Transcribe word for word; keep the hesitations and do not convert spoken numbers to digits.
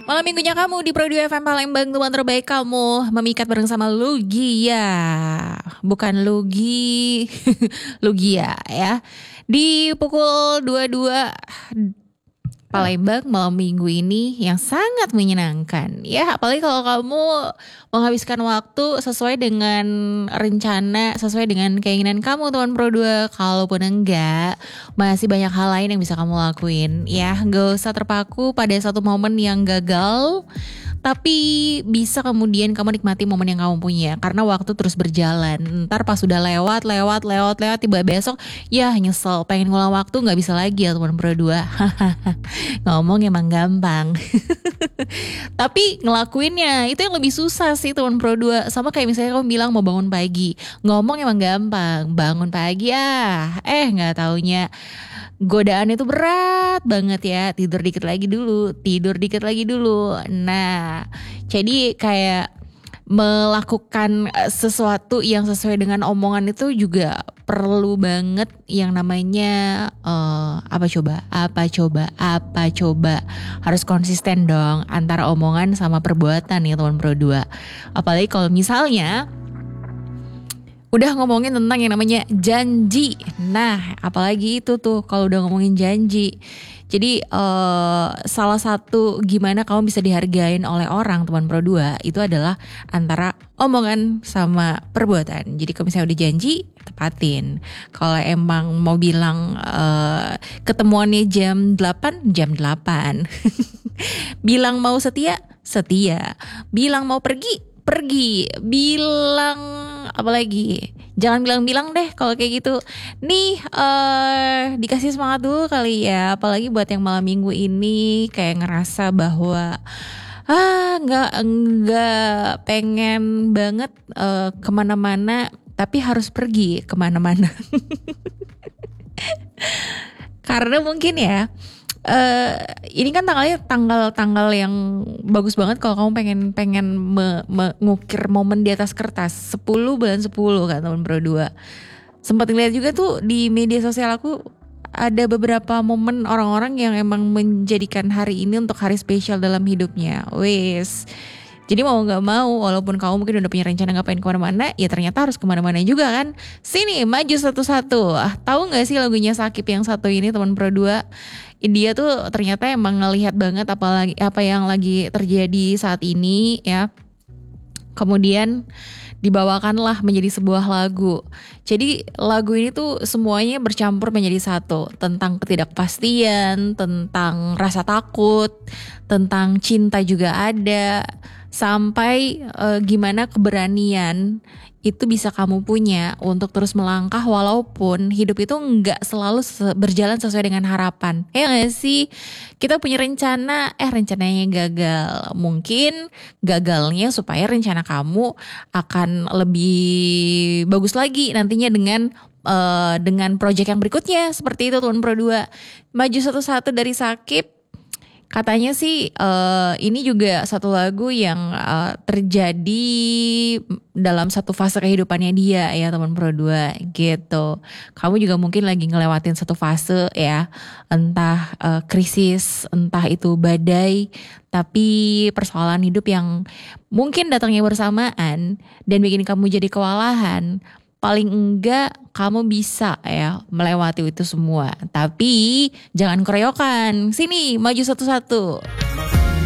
Malam minggunya kamu di Pro dua F M Palembang, teman terbaik kamu memikat bareng sama Lugia. Bukan Lugi, Lugia ya. Di pukul dua puluh dua Palembang malam minggu ini yang sangat menyenangkan. Ya, apalagi kalau kamu menghabiskan waktu sesuai dengan rencana, sesuai dengan keinginan kamu teman Pro dua. Kalaupun enggak, masih banyak hal lain yang bisa kamu lakuin. Ya, gak usah terpaku pada satu momen yang gagal, tapi bisa kemudian kamu nikmati momen yang kamu punya. Karena waktu terus berjalan. Ntar pas sudah lewat, lewat, lewat, lewat, tiba besok, ya nyesel, pengen ngulang waktu gak bisa lagi ya teman Pro dua. Ngomong emang gampang. Tapi ngelakuinnya itu yang lebih susah sih teman Pro dua. Sama kayak misalnya kamu bilang mau bangun pagi. Ngomong emang gampang, bangun pagi ah. Eh gak taunya godaan itu berat banget ya. Tidur dikit lagi dulu, tidur dikit lagi dulu. Nah, jadi kayak melakukan sesuatu yang sesuai dengan omongan itu juga perlu banget yang namanya uh, apa coba, apa coba, apa coba. Harus konsisten dong antara omongan sama perbuatan ya teman Pro dua. Apalagi kalau misalnya udah ngomongin tentang yang namanya janji. Nah, apalagi itu tuh kalau udah ngomongin janji. Jadi uh, salah satu gimana kamu bisa dihargain oleh orang teman Pro dua itu adalah antara omongan sama perbuatan. Jadi kalau misalnya udah janji, tepatin. Kalau emang mau bilang uh, ketemuannya jam delapan, jam delapan. Bilang mau setia, setia. Bilang mau pergi, pergi. Bilang apa lagi? Jangan bilang-bilang deh kalau kayak gitu. Nih uh, dikasih semangat dulu kali ya. Apalagi buat yang malam minggu ini kayak ngerasa bahwa ah nggak nggak pengen banget uh, kemana-mana, tapi harus pergi kemana-mana. Karena mungkin ya Uh, ini kan tanggalnya tanggal-tanggal yang bagus banget kalau kamu pengen pengen me, mengukir momen di atas kertas. Sepuluh bulan sepuluh kan teman Pro dua. Sempat ngeliat juga tuh di media sosial aku ada beberapa momen orang-orang yang emang menjadikan hari ini untuk hari spesial dalam hidupnya. Wes. Jadi mau gak mau, walaupun kamu mungkin udah punya rencana ngapain kemana-mana, ya ternyata harus kemana-mana juga kan. Sini, maju satu-satu. Ah, tahu gak sih lagunya Sakip yang satu ini teman Pro dua? Dia tuh ternyata emang ngelihat banget apalagi apa yang lagi terjadi saat ini ya. Kemudian dibawakanlah menjadi sebuah lagu. Jadi lagu ini tuh semuanya bercampur menjadi satu. Tentang ketidakpastian, tentang rasa takut, tentang cinta juga ada. Sampai e, gimana keberanian itu bisa kamu punya untuk terus melangkah walaupun hidup itu gak selalu se- berjalan sesuai dengan harapan. Ya gak sih? Kita punya rencana, eh rencananya gagal. Mungkin gagalnya supaya rencana kamu akan lebih bagus lagi nantinya dengan uh, dengan project yang berikutnya. Seperti itu teman Pro dua. Maju satu-satu dari Sakip. Katanya sih uh, ini juga satu lagu yang uh, terjadi dalam satu fase kehidupannya dia ya teman Pro dua gitu. Kamu juga mungkin lagi ngelewatin satu fase ya, entah uh, krisis, entah itu badai, tapi persoalan hidup yang mungkin datangnya bersamaan dan bikin kamu jadi kewalahan. Paling enggak kamu bisa ya melewati itu semua. Tapi jangan keroyokan. Sini maju satu-satu.